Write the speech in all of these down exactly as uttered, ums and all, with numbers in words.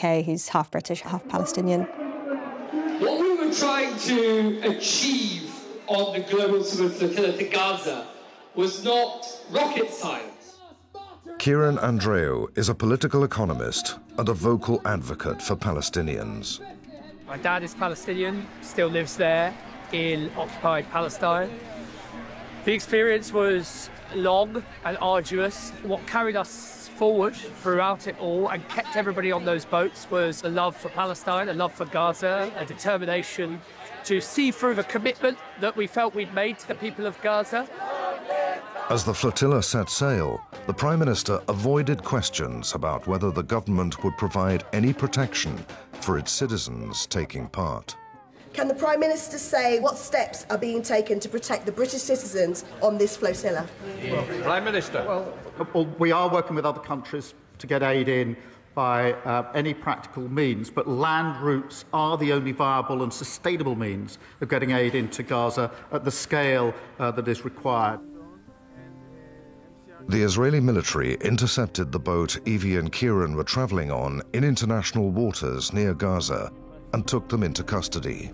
K. He's half British, half Palestinian. What we were trying to achieve on the global sort of flotilla to Gaza was not rocket science. Kieran Andreou is a political economist and a vocal advocate for Palestinians. My dad is Palestinian, still lives there in occupied Palestine. The experience was long and arduous. What carried us forward throughout it all and kept everybody on those boats was a love for Palestine, a love for Gaza, a determination to see through the commitment that we felt we'd made to the people of Gaza. As the flotilla set sail, the Prime Minister avoided questions about whether the government would provide any protection for its citizens taking part. Can the Prime Minister say what steps are being taken to protect the British citizens on this flotilla? Prime Minister. Well, we are working with other countries to get aid in by uh, any practical means, but land routes are the only viable and sustainable means of getting aid into Gaza at the scale uh, that is required. The Israeli military intercepted the boat Evie and Kieran were travelling on in international waters near Gaza and took them into custody.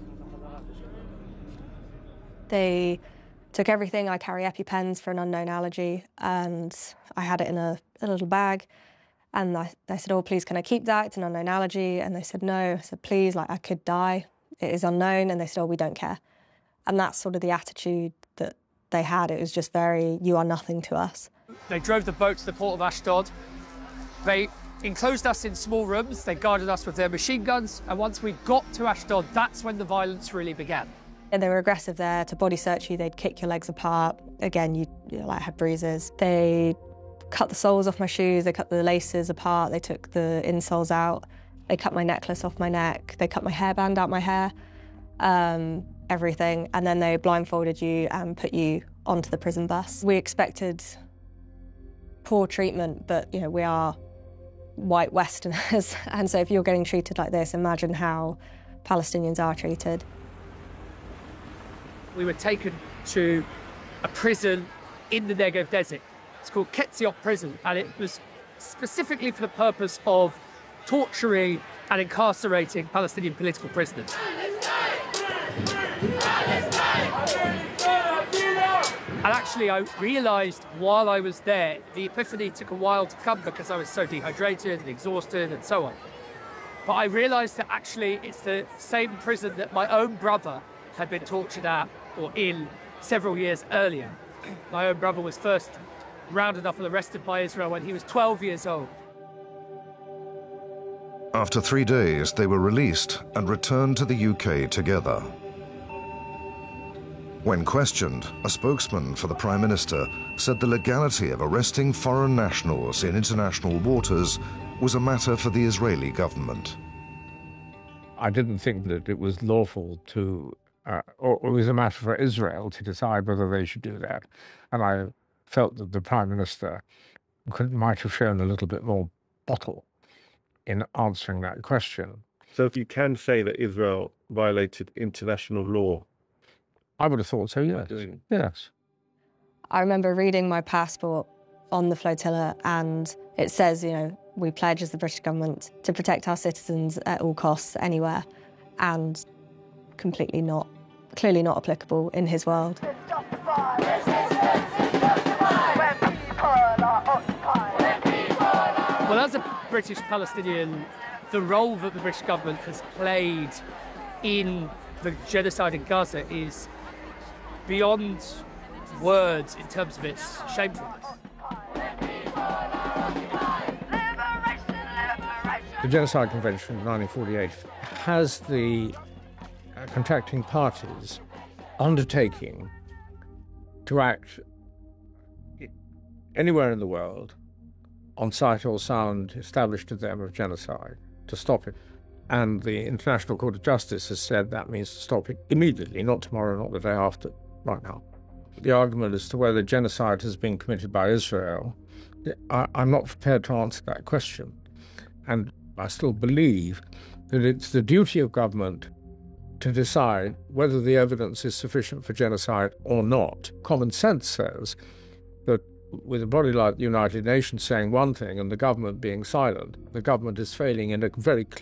They took everything. I carry EpiPens for an unknown allergy, and I had it in a, a little bag. And I, they said, oh, please, can I keep that? It's an unknown allergy. And they said, no. I said, please, like, I could die. It is unknown. And they said, oh, we don't care. And that's sort of the attitude that they had. It was just very, you are nothing to us. They drove the boat to the port of Ashdod. They enclosed us in small rooms. They guarded us with their machine guns. And once we got to Ashdod, that's when the violence really began. And they were aggressive there. To body search you, they'd kick your legs apart. Again, you, you like had bruises. They cut the soles off my shoes. They cut the laces apart. They took the insoles out. They cut my necklace off my neck. They cut my hairband out my hair. Um, everything. And then they blindfolded you and put you onto the prison bus. We expected poor treatment, but you know, we are white Westerners. And so if you're getting treated like this, imagine how Palestinians are treated. We were taken to a prison in the Negev desert. It's called Ketziot Prison, and it was specifically for the purpose of torturing and incarcerating Palestinian political prisoners. And actually, I realised while I was there, the epiphany took a while to come because I was so dehydrated and exhausted and so on. But I realised that actually it's the same prison that my own brother had been tortured at or in several years earlier. My own brother was first rounded up and arrested by Israel when he was twelve years old. After three days, they were released and returned to the U K together. When questioned, a spokesman for the Prime Minister said the legality of arresting foreign nationals in international waters was a matter for the Israeli government. I didn't think that it was lawful to, uh, or it was a matter for Israel to decide whether they should do that. And I felt that the Prime Minister could, might have shown a little bit more bottle in answering that question. So if you can say that Israel violated international law? I would have thought so, yes. Yes. I remember reading my passport on the flotilla, and it says, you know, we pledge as the British government to protect our citizens at all costs, anywhere, and completely not, clearly not applicable in his world. Well, as a British Palestinian, the role that the British government has played in the genocide in Gaza is beyond words in terms of its shamefulness. The Genocide Convention of nineteen forty-eight has the uh, contracting parties undertaking to act anywhere in the world on sight or sound established to them of genocide to stop it. And the International Court of Justice has said that means to stop it immediately, not tomorrow, not the day after, right now. The argument as to whether genocide has been committed by Israel, I, I'm not prepared to answer that question. And I still believe that it's the duty of government to decide whether the evidence is sufficient for genocide or not. Common sense says that with a body like the United Nations saying one thing and the government being silent, the government is failing in a very clear